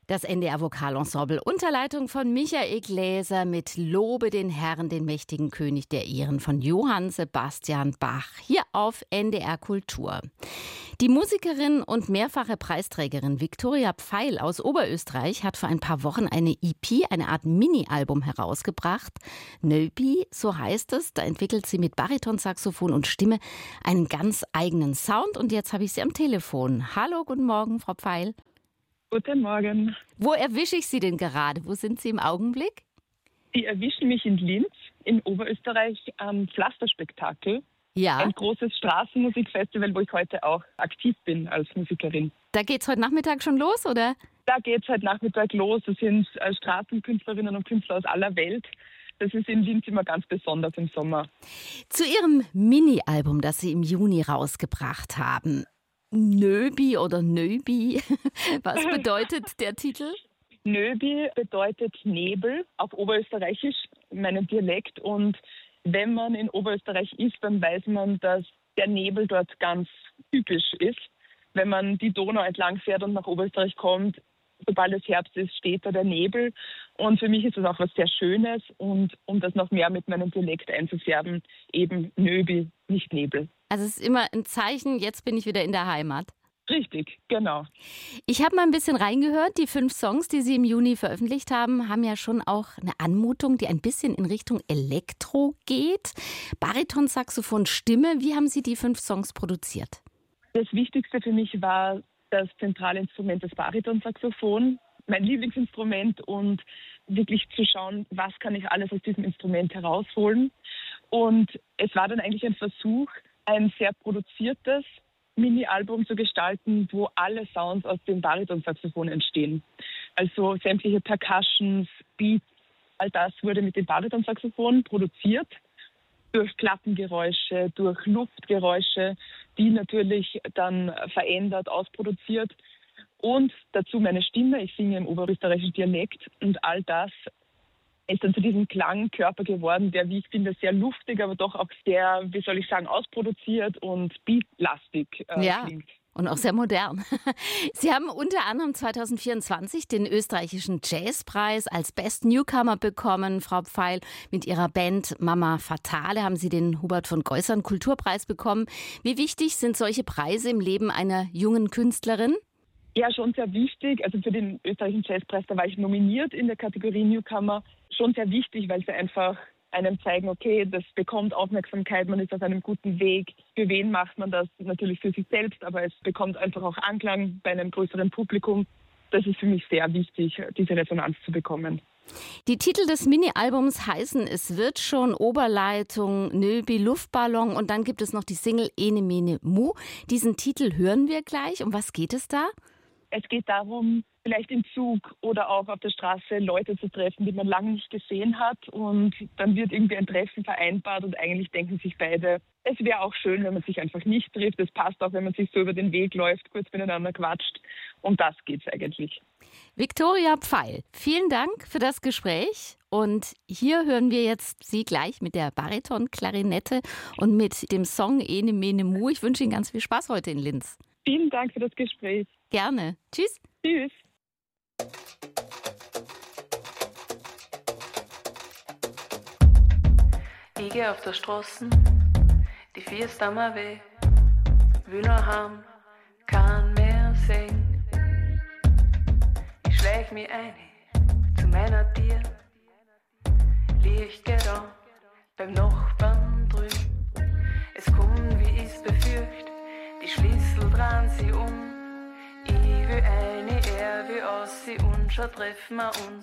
Das NDR Vokalensemble unter Leitung von Michael Gläser mit Lobe den Herrn, den mächtigen König der Ehren von Johann Sebastian Bach, hier auf NDR Kultur. Die Musikerin und mehrfache Preisträgerin Viktoria Pfeil aus Oberösterreich hat vor ein paar Wochen eine EP, eine Art Mini-Album herausgebracht. Nöbi, so heißt es. Da entwickelt sie mit Baritonsaxophon und Stimme einen ganz eigenen Sound. Und jetzt habe ich sie am Telefon. Hallo, guten Morgen, Frau Pfeil. Guten Morgen. Wo erwische ich Sie denn gerade? Wo sind Sie im Augenblick? Sie erwischen mich in Linz, in Oberösterreich, am Pflasterspektakel. Ja. Ein großes Straßenmusikfestival, wo ich heute auch aktiv bin als Musikerin. Da geht's heute Nachmittag schon los, oder? Da geht's heute Nachmittag los. Das sind Straßenkünstlerinnen und Künstler aus aller Welt. Das ist in Linz immer ganz besonders im Sommer. Zu Ihrem Mini-Album, das Sie im Juni rausgebracht haben. Nöbi oder Nöbi, was bedeutet der Titel? Nöbi bedeutet Nebel auf Oberösterreichisch, in meinem Dialekt. Und wenn man in Oberösterreich ist, dann weiß man, dass der Nebel dort ganz typisch ist. Wenn man die Donau entlang fährt und nach Oberösterreich kommt, sobald es Herbst ist, steht da der Nebel. Und für mich ist das auch was sehr Schönes. Und um das noch mehr mit meinem Dialekt einzufärben, eben Nöbi, nicht Nebel. Also es ist immer ein Zeichen, jetzt bin ich wieder in der Heimat. Richtig, genau. Ich habe mal ein bisschen reingehört. Die 5 Songs, die Sie im Juni veröffentlicht haben, haben ja schon auch eine Anmutung, die ein bisschen in Richtung Elektro geht. Baritonsaxophon, Stimme. Wie haben Sie die 5 Songs produziert? Das Wichtigste für mich war das zentrale Instrument, das Baritonsaxophon, mein Lieblingsinstrument, und wirklich zu schauen, was kann ich alles aus diesem Instrument herausholen. Und es war dann eigentlich ein Versuch, ein sehr produziertes Mini-Album zu gestalten, wo alle Sounds aus dem Baritonsaxophon entstehen. Also sämtliche Percussions, Beats, all das wurde mit dem Baritonsaxophon produziert, durch Klappengeräusche, durch Luftgeräusche, die natürlich dann verändert, ausproduziert. Und dazu meine Stimme, ich singe im oberösterreichischen Dialekt, und all das ist dann zu diesem Klangkörper geworden, der, wie ich finde, sehr luftig, aber doch auch sehr, wie soll ich sagen, ausproduziert und beatlastig klingt. Und auch sehr modern. Sie haben unter anderem 2024 den österreichischen Jazzpreis als Best Newcomer bekommen. Frau Pfeil, mit Ihrer Band Mama Fatale haben Sie den Hubert von Geusern Kulturpreis bekommen. Wie wichtig sind solche Preise im Leben einer jungen Künstlerin? Ja, schon sehr wichtig. Also für den österreichischen Jazzpreis, da war ich nominiert in der Kategorie Newcomer. Schon sehr wichtig, weil sie einfach einem zeigen, okay, das bekommt Aufmerksamkeit, man ist auf einem guten Weg. Für wen macht man das? Natürlich für sich selbst, aber es bekommt einfach auch Anklang bei einem größeren Publikum. Das ist für mich sehr wichtig, diese Resonanz zu bekommen. Die Titel des Mini-Albums heißen Es wird schon, Oberleitung, Nöbi, Luftballon, und dann gibt es noch die Single Ene Mene Mu. Diesen Titel hören wir gleich. Um was geht es da? Es geht darum, vielleicht im Zug oder auch auf der Straße Leute zu treffen, die man lange nicht gesehen hat. Und dann wird irgendwie ein Treffen vereinbart und eigentlich denken sich beide, es wäre auch schön, wenn man sich einfach nicht trifft. Es passt auch, wenn man sich so über den Weg läuft, kurz miteinander quatscht. Um das geht es eigentlich. Viktoria Pfeil, vielen Dank für das Gespräch. Und hier hören wir jetzt Sie gleich mit der Bariton-Klarinette und mit dem Song Ene Mene Mu. Ich wünsche Ihnen ganz viel Spaß heute in Linz. Vielen Dank für das Gespräch. Gerne. Tschüss. Tschüss. Ich geh auf der Straße, die Fiesta am weh, will nur heim, kann mehr sehen. Ich schleich mich ein zu meiner Tür, Licht geht an beim Nachbarn drüben. Es kommt, wie ich's befürcht, die Schlüssel drehen sie um. Ich will eine, er will aus sie, und schon treffen wir uns.